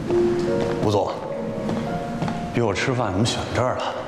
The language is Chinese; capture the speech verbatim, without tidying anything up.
吴总，约我吃饭怎么选这儿了？